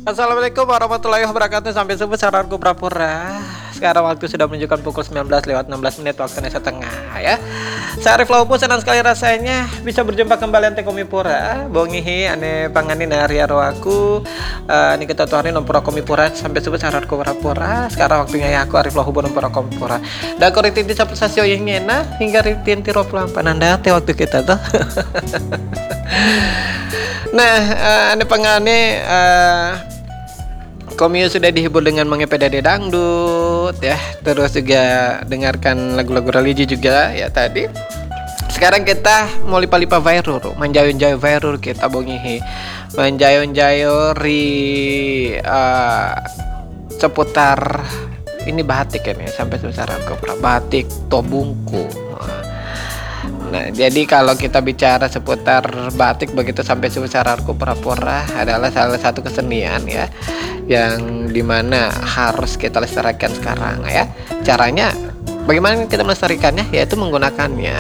Assalamualaikum warahmatullahi wabarakatuh. Sampai subuh saranku Prapura. Sekarang waktu sudah menunjukkan pukul 19:16 waktu Indonesia Tengah ya. Saya Arif Laupu, senang sekali rasanya bisa berjumpa kembali ante Komipura. Bongihi ane pangani nari aku. Ini kita tuhanin nompura Komipura sampai subuh saranku Prapura. Sekarang waktunya ya aku Arif Laupu nompura Komipura. Dan koritin di sapu sasio yang ngena hingga ritin tiro pelampananda teh waktu kita tuh. Nah, ane pangani Komio sudah dihibur dengan mengepedade dangdut ya, terus juga dengarkan lagu-lagu religi juga ya tadi. Sekarang kita mau lipa-lipa viral, menjayun-jayun viral kita bongihi, menjayun-jayun seputar ini batik ini sampai sesaran kopra batik tobungku. Nah, jadi kalau kita bicara seputar batik begitu sampai sebesar arku pura-pura adalah salah satu kesenian ya, yang dimana harus kita lestarikan sekarang ya. Caranya bagaimana kita melestarikannya? Yaitu menggunakannya.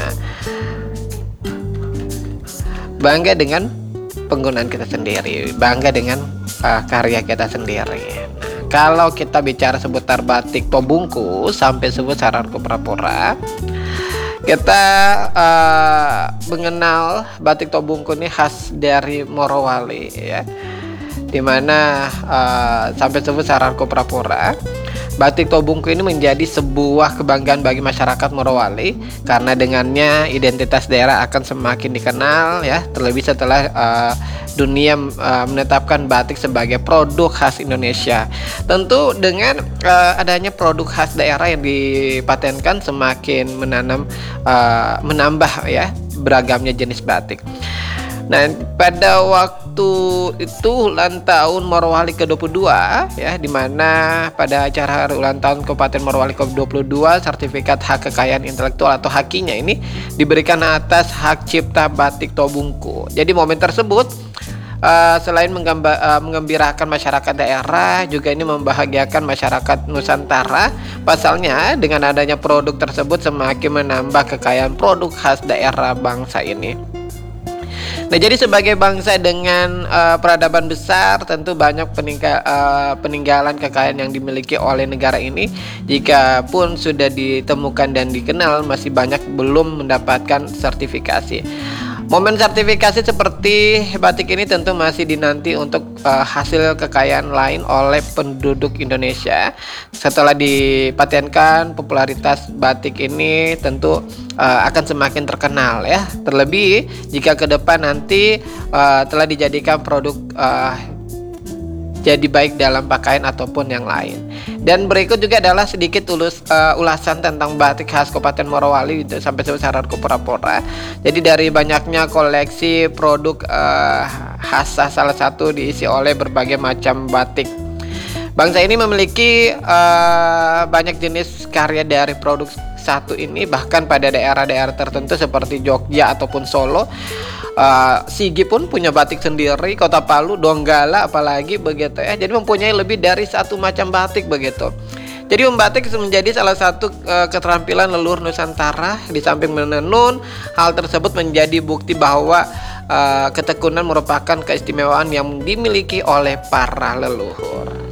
Bangga dengan penggunaan kita sendiri, bangga dengan karya kita sendiri. Nah, kalau kita bicara seputar batik tobungku sampai sebesar arku pura-pura, kita mengenal batik tobungku ini khas dari Morowali ya, dimana sampai sebut saranku Prapura, batik tobungku ini menjadi sebuah kebanggaan bagi masyarakat Morowali karena dengannya identitas daerah akan semakin dikenal ya, terlebih setelah dunia menetapkan batik sebagai produk khas Indonesia. Tentu dengan adanya produk khas daerah yang dipatenkan semakin menambah ya beragamnya jenis batik. Nah, pada waktu itu ulang tahun Morowali ke-22 ya, dimana pada acara ulang tahun Kabupaten Morowali ke-22 sertifikat hak kekayaan intelektual atau hakinya ini diberikan atas hak cipta batik tobungku. Jadi momen tersebut selain menggembirakan masyarakat daerah, juga ini membahagiakan masyarakat Nusantara. Pasalnya dengan adanya produk tersebut semakin menambah kekayaan produk khas daerah bangsa ini. Nah, jadi sebagai bangsa dengan peradaban besar, tentu banyak peninggalan kekayaan yang dimiliki oleh negara ini. Jika pun sudah ditemukan dan dikenal, masih banyak belum mendapatkan sertifikasi. Momen sertifikasi seperti batik ini tentu masih dinanti untuk hasil kekayaan lain oleh penduduk Indonesia. Setelah dipatenkan, popularitas batik ini tentu akan semakin terkenal ya. Terlebih jika ke depan nanti telah dijadikan produk jadi baik dalam pakaian ataupun yang lain. Dan berikut juga adalah sedikit ulasan tentang batik khas Kabupaten Morowali itu sampai sebesar pura-pura. Jadi dari banyaknya koleksi produk khas salah satu diisi oleh berbagai macam batik. Bangsa ini memiliki banyak jenis karya dari produk satu ini, bahkan pada daerah-daerah tertentu seperti Jogja ataupun Solo. Sigi pun punya batik sendiri, Kota Palu, Donggala apalagi begitu ya. Jadi mempunyai lebih dari satu macam batik begitu. Jadi membatik menjadi salah satu keterampilan leluhur Nusantara. Di samping menenun, hal tersebut menjadi bukti bahwa ketekunan merupakan keistimewaan yang dimiliki oleh para leluhur.